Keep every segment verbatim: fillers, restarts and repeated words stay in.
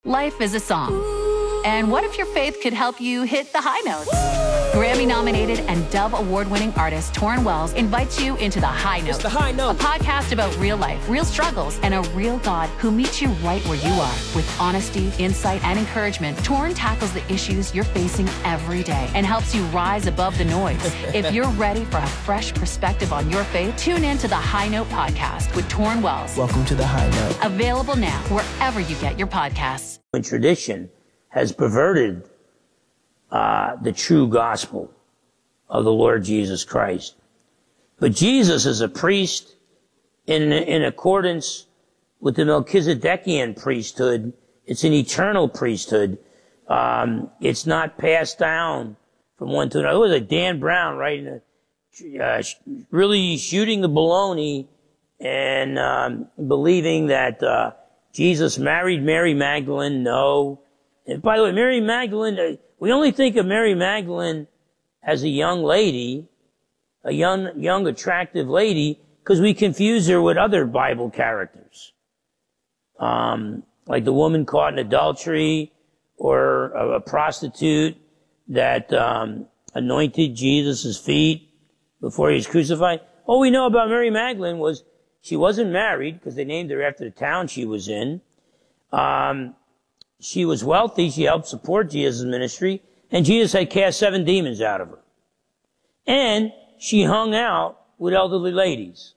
Life is a song. And what if your faith could help you hit the high notes? Grammy-nominated and Dove Award-winning artist Torrin Wells invites you into The High Note. It's The High Note. A podcast about real life, real struggles, and a real God who meets you right where you are. With honesty, insight, and encouragement, Torrin tackles the issues you're facing every day and helps you rise above the noise. If you're ready for a fresh perspective on your faith, tune in to The High Note podcast with Torrin Wells. Welcome to The High Note. Available now wherever you get your podcasts. Tradition has perverted uh, the true gospel of the Lord Jesus Christ. But Jesus is a priest in, in accordance with the Melchizedekian priesthood. It's an eternal priesthood. Um, it's not passed down from one to another. It was like Dan Brown writing, a, uh, really shooting the baloney and um, believing that uh, Jesus married Mary Magdalene. No. And by the way, Mary Magdalene, uh, we only think of Mary Magdalene as a young lady, a young, young, attractive lady, because we confuse her with other Bible characters. Um, like the woman caught in adultery, or a, a prostitute that um, anointed Jesus' feet before he was crucified. All we know about Mary Magdalene was she wasn't married, because they named her after the town she was in. Um, she was wealthy. She helped support Jesus' ministry. And Jesus had cast seven demons out of her. And she hung out with elderly ladies.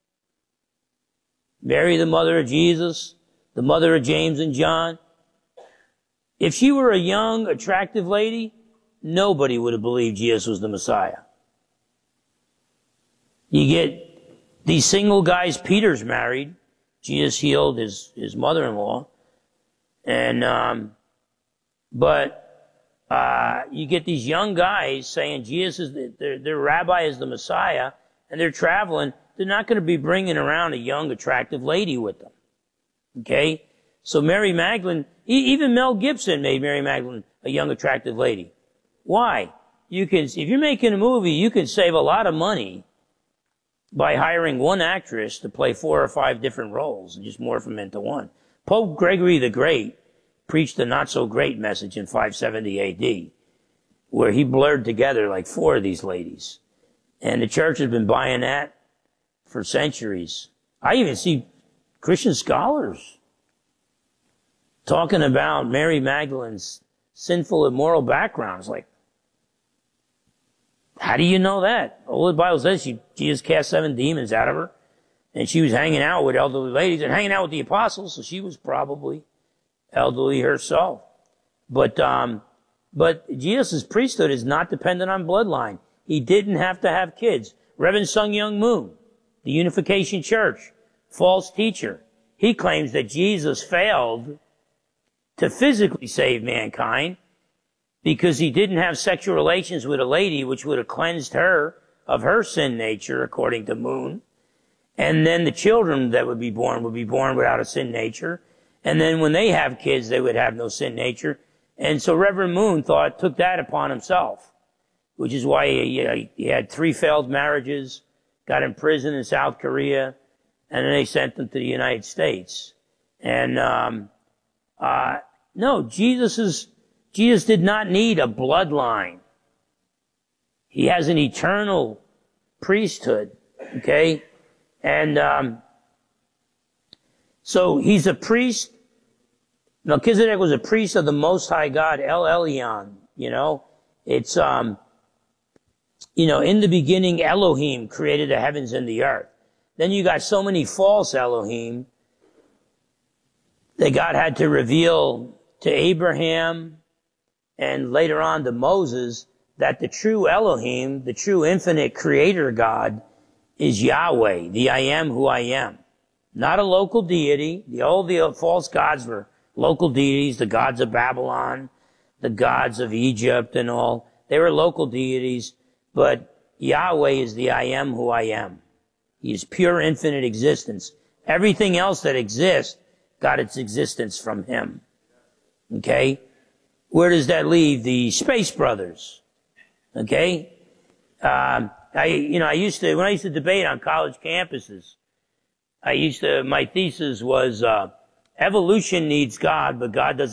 Mary, the mother of Jesus, the mother of James and John. If she were a young, attractive lady, nobody would have believed Jesus was the Messiah. You get these single guys. Peter's married. Jesus healed his, his mother-in-law. And, um, but, uh, you get these young guys saying Jesus is, the, their, their rabbi is the Messiah, and they're traveling. They're not going to be bringing around a young, attractive lady with them. Okay? So Mary Magdalene, e- even Mel Gibson made Mary Magdalene a young, attractive lady. Why? You can, if you're making a movie, you can save a lot of money by hiring one actress to play four or five different roles and just morph them into one. Pope Gregory the Great preached a not-so-great message in five seventy A D, where he blurred together like four of these ladies. And the church has been buying that for centuries. I even see Christian scholars talking about Mary Magdalene's sinful, immoral background. It's like, how do you know that? All the Bible says she, Jesus cast seven demons out of her. And she was hanging out with elderly ladies and hanging out with the apostles, so she was probably elderly herself. But, um, but Jesus' priesthood is not dependent on bloodline. He didn't have to have kids. Reverend Sung Young Moon, the Unification Church, false teacher. He claims that Jesus failed to physically save mankind because he didn't have sexual relations with a lady, which would have cleansed her of her sin nature, according to Moon. And then the children that would be born would be born without a sin nature. And then when they have kids, they would have no sin nature. And so Reverend Moon thought, took that upon himself, which is why he, he had three failed marriages, got in prison in South Korea, and then they sent him to the United States. And, um, uh, no, Jesus is, Jesus did not need a bloodline. He has an eternal priesthood, okay? And, um, so he's a priest. Melchizedek was a priest of the Most High God, El Elyon, you know. It's, um, you know, in the beginning, Elohim created the heavens and the earth. Then you got so many false Elohim that God had to reveal to Abraham and later on to Moses that the true Elohim, the true infinite creator God, is Yahweh, the I am who I am. Not a local deity. The old, the old false gods were local deities, the gods of Babylon, the gods of Egypt and all. They were local deities, but Yahweh is the I am who I am. He is pure infinite existence. Everything else that exists got its existence from him. Okay? Where does that leave the Space Brothers? Okay? Um, I, you know, I used to, when I used to debate on college campuses, I used to, my thesis was, uh, evolution needs God, but God doesn't